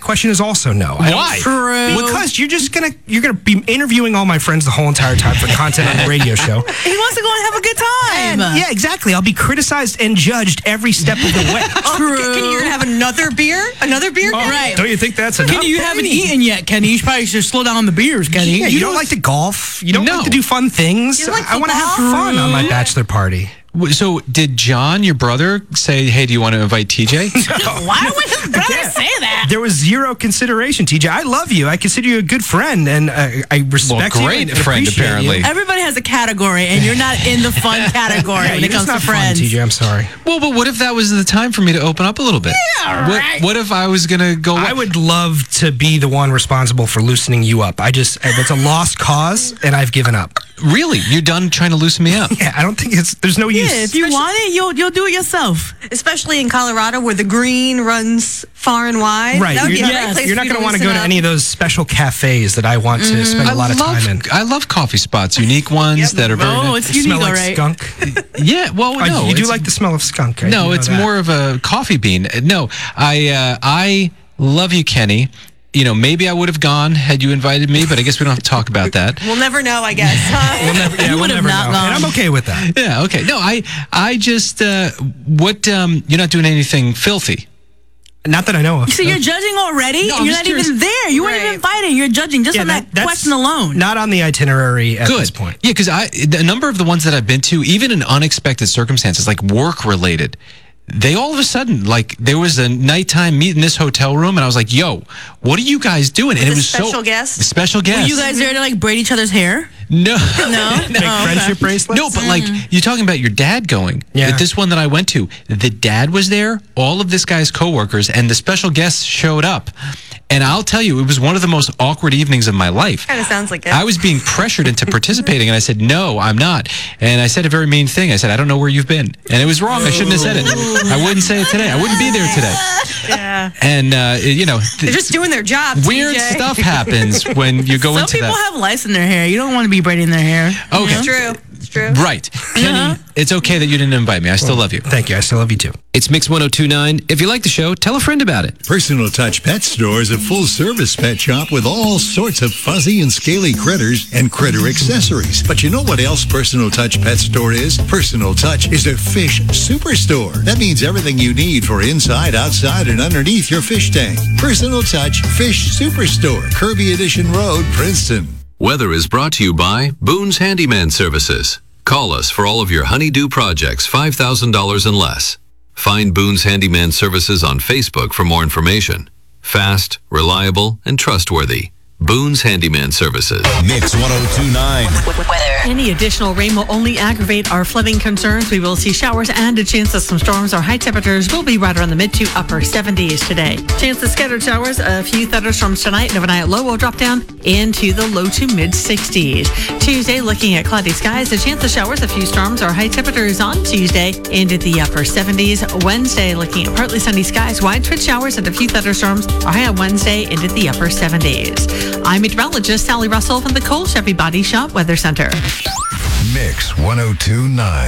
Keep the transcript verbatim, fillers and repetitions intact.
question is also no. I Why? True. Because you're just gonna you're gonna be interviewing all my friends the whole entire time for content on the radio show. He wants to go and have a good time. And, yeah, exactly. I'll be criticized and judged every step of the way. True. Can you have another beer? Another beer? Oh, right. Don't you think that's enough? Kenny, you haven't eaten yet, Kenny. You should probably should slow down on the beers, Kenny. Yeah, you, don't like to golf. You don't No. like to do fun things. You don't like I want to have football? fun on my bachelor party. So did John, your brother, say, hey, do you want to invite T J? Why would his brother Yeah. say that? There was zero consideration, T J. I love you. I consider you a good friend, and uh, I respect Well, you. great and friend, appreciate apparently. You. Everybody has a category, and you're not in the fun category Yeah, when you're it comes just to not fun, friends. T J. I'm sorry. Well, but what if that was the time for me to open up a little bit? Yeah, what, right. what if I was going to go... I would love to be the one responsible for loosening you up. I just, it's a lost cause, and I've given up. Really? You're done trying to loosen me up? Yeah, I don't think it's, there's no use. Yeah, if you want it, you'll you'll do it yourself. Especially in Colorado where the green runs far and wide. Right. That would You're be a not, great place you're for not you going to want to loosen go to up. any of those special cafes that I want to spend a lot I of love, time in. I love coffee spots, unique ones Yep. that are very... Oh, it's They unique, smell all like right. skunk. Yeah, well, Oh, no. you do it's- like the smell of skunk, right? No, You know it's that. more of a coffee bean. No, I uh, I love you, Kenny. You know, maybe I would have gone had you invited me, but I guess we don't have to talk about that. We'll never know, I guess. Huh? We'll never, yeah, You we'll would have never not know. gone. And I'm okay with that. Yeah, okay. No, I I just uh, what um, you're not doing anything filthy. Not that I know of. So you're judging already? No, I'm you're just not even curious. there. You weren't Right. even invited. You're judging just Yeah, on that, that's question alone. Not on the itinerary at Good. this point. Yeah, because I a number of the ones that I've been to, even in unexpected circumstances, like work related, they all of a sudden, like there was a nighttime meet in this hotel room, and I was like, "Yo, what are you guys doing?" And With it a was special so guest? special Were guest. you guys there to like braid each other's hair? no, No. Make Oh, friendship okay. bracelets? No, but like you're talking about your dad going. Yeah. This one that I went to, the dad was there, all of this guy's coworkers, and the special guests showed up. And I'll tell you, it was one of the most awkward evenings of my life. Kind of sounds like it. I was being pressured into participating, and I said, no, I'm not. And I said a very mean thing. I said, I don't know where you've been. And it was wrong. I shouldn't have said it. I wouldn't say it today. I wouldn't be there today. yeah. And, uh, you know, th- They're just doing their job, weird T J. stuff happens when you go Some into people that. have lice in their hair. You don't want to be braiding their hair. Okay. It's true. It's true. Right. Kenny, it's okay that you didn't invite me. I still love you. Thank you. I still love you too. It's Mix one oh two point nine. If you like the show, tell a friend about it. Personal Touch Pet Store is a full-service pet shop with all sorts of fuzzy and scaly critters and critter accessories. But you know what else Personal Touch Pet Store is? Personal Touch is a fish superstore. That means everything you need for inside, outside, and underneath your fish tank. Personal Touch Fish Superstore, Kirby Edition Road, Princeton. Weather is brought to you by Boone's Handyman Services. Call us for all of your honeydew projects, five thousand dollars and less. Find Boone's Handyman Services on Facebook for more information. Fast, reliable, and trustworthy. Boone's Handyman Services. Mix one oh two point nine. Any additional rain will only aggravate our flooding concerns. We will see showers and a chance of some storms. Our high temperatures will be right around the mid to upper seventies today. Chance of scattered showers, a few thunderstorms tonight. And overnight low will drop down into the low to mid sixties. Tuesday, looking at cloudy skies, a chance of showers, a few storms. Our high temperatures on Tuesday into the upper seventies. Wednesday, looking at partly sunny skies, widespread showers and a few thunderstorms. Our high on Wednesday into the upper seventies. I'm meteorologist Sally Russell from the Cole Chevy Body Shop Weather Center. Mix one oh two point nine.